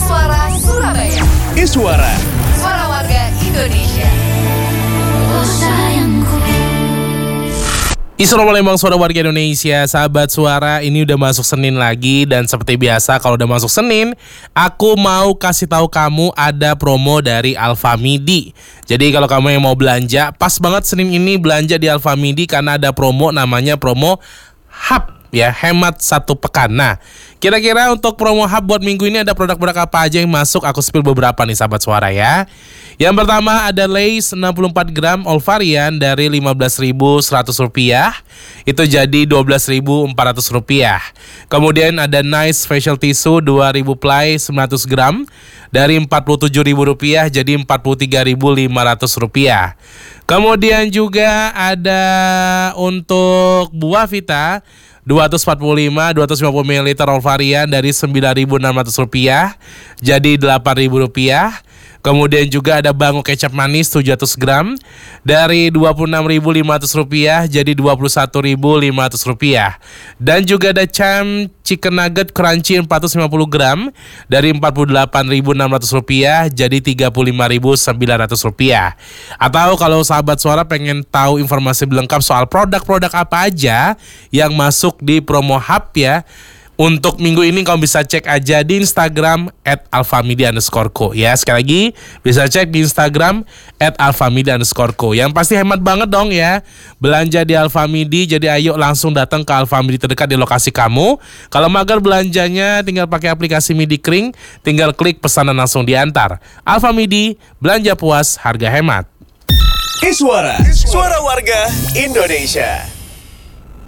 Iswara Surabaya. Iswara, Suara warga Indonesia. Oh sayangku. Iswara Lembang, suara warga Indonesia. Sahabat Suara, ini udah masuk Senin lagi. Dan seperti biasa kalau udah masuk Senin, aku mau kasih tahu kamu ada promo dari Alfamidi. Jadi kalau kamu yang mau belanja, pas banget Senin ini belanja di Alfamidi karena ada promo, namanya promo Hub. Ya, hemat 1 pekan. Nah, kira-kira untuk promo Hub buat minggu ini ada produk-produk apa aja yang masuk? Aku spill beberapa nih sahabat Suara ya. Yang pertama ada Lay's 64 gram all varian dari Rp15.100. Itu jadi Rp12.400. Kemudian ada Nice Facial Tissue 2000 ply 900 gram dari Rp47.000 jadi Rp43.500. Kemudian juga ada untuk buah Vita 250 ml all varian dari Rp9.600 jadi Rp8.000. Kemudian juga ada Bango kecap manis 700 gram dari Rp26.500 jadi Rp21.500. Dan juga ada Champ Chicken Nugget Crunchy 450 gram dari Rp48.600 jadi Rp35.900. Atau kalau sahabat Suara pengen tahu informasi lengkap soal produk-produk apa aja yang masuk di promo Hub ya, untuk minggu ini kamu bisa cek aja di Instagram @alfamidi_co ya. Sekali lagi bisa cek di Instagram @alfamidi_co. Yang pasti hemat banget dong ya belanja di Alfamidi. Jadi ayo langsung datang ke Alfamidi terdekat di lokasi kamu. Kalau mager belanjanya tinggal pakai aplikasi Midi Kring, tinggal klik pesanan langsung diantar. Alfamidi, belanja puas, harga hemat. Iswara, suara warga Indonesia.